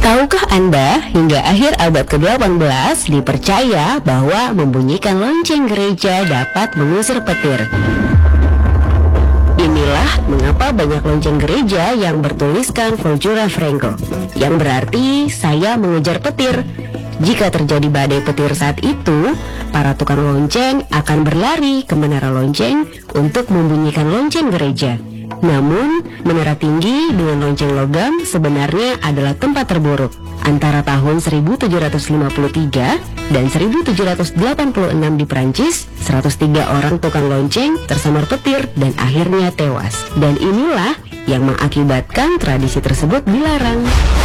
Tahukah Anda, hingga akhir abad ke-18 dipercaya bahwa membunyikan lonceng gereja dapat mengusir petir. Inilah mengapa banyak lonceng gereja yang bertuliskan Forjura Franco, yang berarti saya mengejar petir. Jika terjadi badai petir saat itu, para tukang lonceng akan berlari ke menara lonceng untuk membunyikan lonceng gereja. Namun, menara tinggi dengan lonceng logam sebenarnya adalah tempat terburuk. Antara tahun 1753 dan 1786 di Prancis, 103 orang tukang lonceng tersambar petir dan akhirnya tewas. Dan inilah yang mengakibatkan tradisi tersebut dilarang.